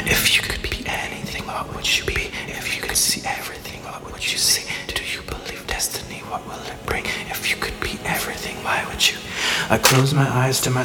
If you could be anything, what would you be? If you could see everything, what would you see? Do you believe destiny? What will it bring? If you could be everything, why would you? I close my eyes to my